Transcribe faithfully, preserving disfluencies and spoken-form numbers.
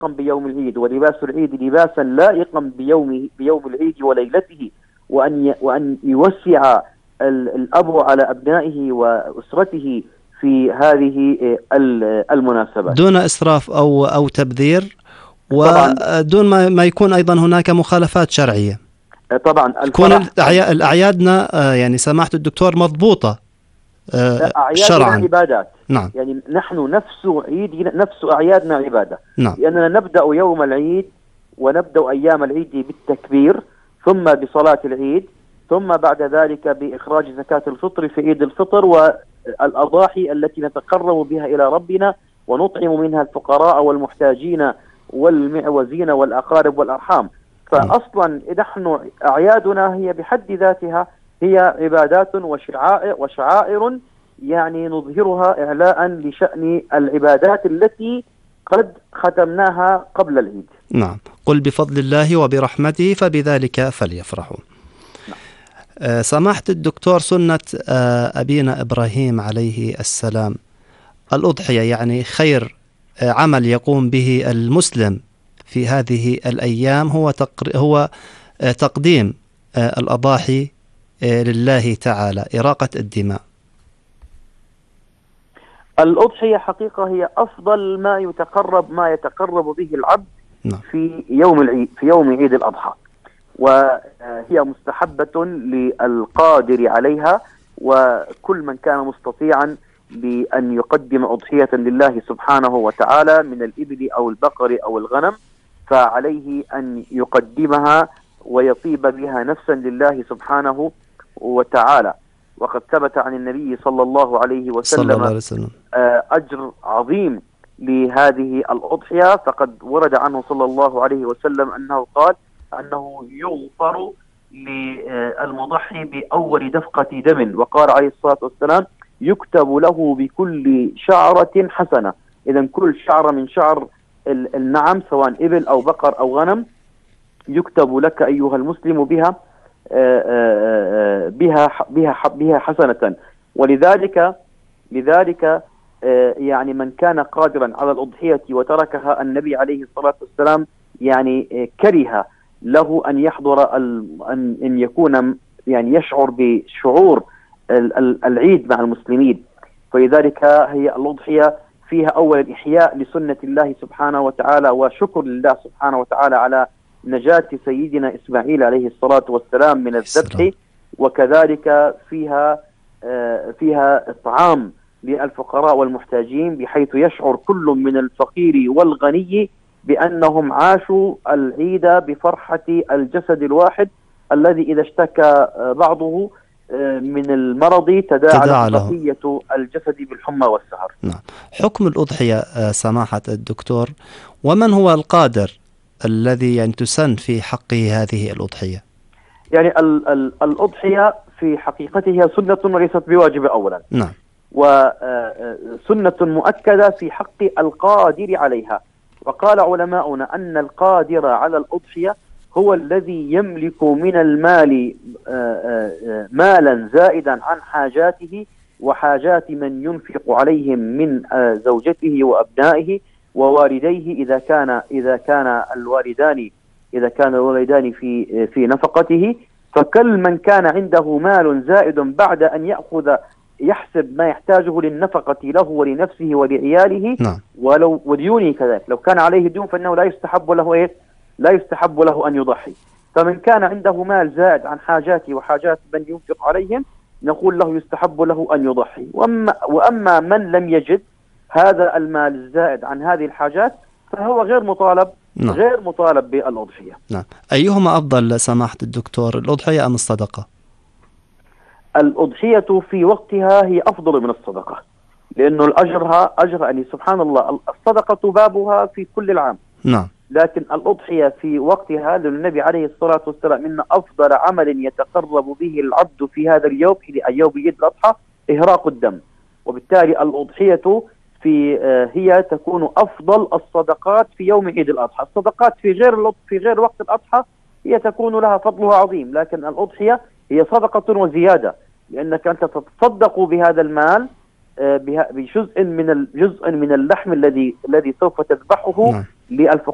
بيوم العيد، ولباس العيد لباسا لائقا بيوم بيوم العيد وليلته، وأن وأن يوسع الأب على أبنائه وأسرته في هذه المناسبات دون إسراف أو أو تبذير، ودون ما ما يكون أيضا هناك مخالفات شرعية. طبعا تكون الأعيادنا يعني سماحة الدكتور مضبوطة شرعا. عبادات. نعم. يعني نحن نفس عيدنا نفس أعيادنا عبادة. نعم. لأننا نبدأ يوم العيد ونبدأ أيام العيد بالتكبير، ثم بصلاة العيد، ثم بعد ذلك بإخراج زكاة الفطر في عيد الفطر والأضاحي التي نتقرب بها إلى ربنا ونطعم منها الفقراء والمحتاجين والمعوزين والأقارب والأرحام. فأصلا نحن أعيادنا هي بحد ذاتها هي عبادات وشعائر, وشعائر يعني نظهرها إعلاء لشأن العبادات التي قد ختمناها قبل العيد. نعم. قل بفضل الله وبرحمته فبذلك فليفرحوا. نعم. آه سماحة الدكتور، سنة آه أبينا إبراهيم عليه السلام الأضحية، يعني خير آه عمل يقوم به المسلم في هذه الأيام هو تقر... هو آه تقديم آه الأضاحي آه لله تعالى، إراقة الدماء. الأضحية حقيقة هي أفضل ما يتقرب ما يتقرب به العبد نعم. في يوم العيد في يوم عيد الأضحى، وهي مستحبة للقادر عليها، وكل من كان مستطيعا بأن يقدم أضحية لله سبحانه وتعالى من الإبل أو البقر أو الغنم فعليه أن يقدمها ويطيب بها نفسا لله سبحانه وتعالى. وقد ثبت عن النبي صلى الله عليه وسلم أجر عظيم لهذه الأضحية، فقد ورد عنه صلى الله عليه وسلم أنه قال أنه يغفر للمضحي بأول دفقة دم، وقال عليه الصلاة والسلام يكتب له بكل شعرة حسنة. إذن كل شعرة من شعر النعم سواء إبل أو بقر أو غنم يكتب لك أيها المسلم بها بها بها بها حسنة. ولذلك لذلك يعني من كان قادرا على الأضحية وتركها، النبي عليه الصلاة والسلام يعني كره له أن يحضر أن أن يكون يعني يشعر بشعور العيد مع المسلمين. فلذلك هي الأضحية فيها أولا إحياء لسنة الله سبحانه وتعالى وشكر لله سبحانه وتعالى على نجاة سيدنا إسماعيل عليه الصلاة والسلام من الذبح، وكذلك فيها فيها إطعام للفقراء والمحتاجين، بحيث يشعر كل من الفقير والغني بأنهم عاشوا العيد بفرحة الجسد الواحد الذي إذا اشتكى بعضه من المرض تداعى له بقية الجسد بالحمى والسهر. نعم. حكم الأضحية سماحة الدكتور، ومن هو القادر الذي يعني تسن في حقه هذه الأضحية؟ يعني ال ال الأضحية في حقيقتها سنة وليست بواجب أولا. نعم. وسنة مؤكدة في حق القادر عليها. وقال علماؤنا أن القادر على الأضحية هو الذي يملك من المال مالا زائدا عن حاجاته وحاجات من ينفق عليهم من زوجته وأبنائه ووالديه إذا كان إذا كان الوالدان إذا كان الوالدان في في نفقته. فكل من كان عنده مال زائد بعد أن يأخذ يحسب ما يحتاجه للنفقة له ولنفسه ولعياله. نعم. ولو وديونه كذلك، لو كان عليه ديون فإنه لا يستحب له إيه لا يستحب له أن يضحي. فمن كان عنده مال زائد عن حاجاته وحاجات من ينفق عليهم نقول له يستحب له أن يضحي. وأما, وأما من لم يجد هذا المال الزائد عن هذه الحاجات فهو غير مطالب. نعم. غير مطالب بالأضحية. نعم. أيهما أفضل سماحة الدكتور، الأضحية أم الصدقة؟ الأضحية في وقتها هي أفضل من الصدقة، لأنه الأجرها أجر يعني سبحان الله الصدقة بابها في كل العام. نعم. لكن الأضحية في وقتها للنبي عليه الصلاة والسلام إن أفضل عمل يتقرب به العبد في هذا اليوم في يوم عيد الأضحى إهراق الدم، وبالتالي الأضحية في هي تكون أفضل الصدقات في يوم عيد الأضحى. الصدقات في غير في غير وقت الأضحى هي تكون لها فضلها عظيم، لكن الأضحية هي صدقة وزيادة، لأنك أنت تتصدق بهذا المال بجزء من الجزء من اللحم الذي الذي سوف تذبحه للفقراء